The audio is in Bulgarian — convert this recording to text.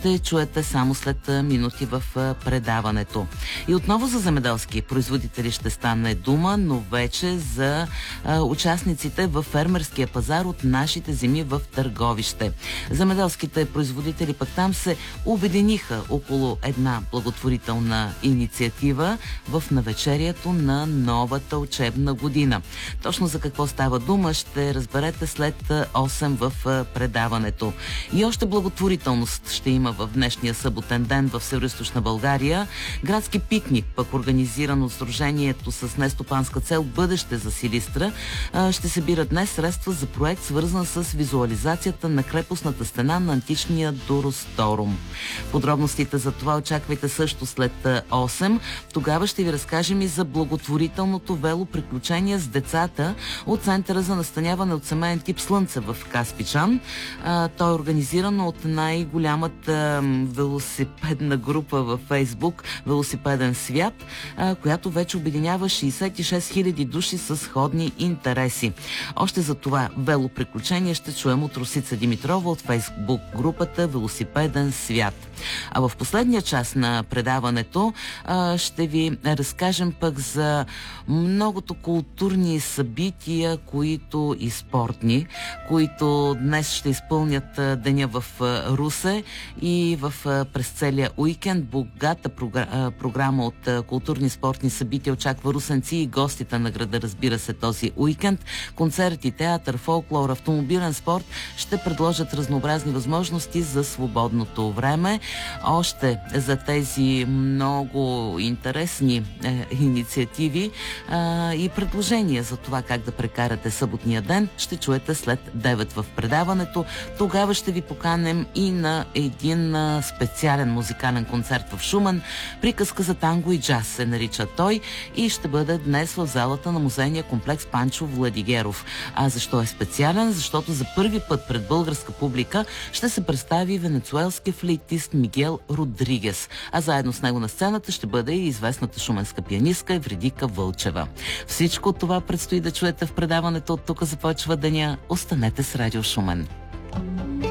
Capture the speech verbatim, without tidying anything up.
ще чуете само след минути в предаването. И отново за земеделски производители ще стане дума, но вече за а, участниците в фермерския пазар от нашите земи в Търговище. Земеделските производители пък там се обединиха около една благотворителна инициатива в навечерието на новата учебна година. Точно за какво става дума ще разберете след осем в предаването. И още благотворителност ще има в днешния съботен ден в Североизточна България. Градски пикник, пък организиран от Сдружението с нестопанска цел Бъдеще за Силистра, ще събира днес средства за проект, свързан с визуализацията на крепостната стена на античния Доросторум. Подробностите за това очаквайте също след осем. Тогава ще ви разкажем и за благотворителното велоприключение с децата от Центъра за настаняване от семейен тип Слънце в Каспичан. Той е организирано от най-голямата велосипедна група във Фейсбук Велосипеден свят, която вече обединява шейсет и шест хиляди души с сходни интереси. Още за това велоприключение ще чуем от Росица Димитрова от Фейсбук групата Велосипеден свят. А в последния част на предаването а, ще ви разкажем пък за многото културни събития, които и спортни, които днес ще изпълнят а, деня в а, Русе и в, а, през целия уикенд. Богата програ... а, програма от а, културни спортни събития очаква русенци и гостите на града, разбира се, този уикенд. Концерти, театър, фолклор, автомобилен спорт ще предложат разнообразни възможности за свободното време. Още за тези много интересни е, инициативи е, и предложения за това как да прекарате съботния ден ще чуете след девет в предаването. Тогава ще ви поканем и на един е, специален музикален концерт в Шумен. Приказка за танго и джаз се нарича той и ще бъде днес в залата на музейния комплекс Панчо Владигеров. А защо е специален? Защото за първи път пред българска публика ще се представи венецуелски флейтист Мигел Родригес, а заедно с него на сцената ще бъде и известната шуменска пианистка Евредика Вълчева. Всичко това предстои да чуете в предаването. От тук започва деня. Останете с Радио Шумен.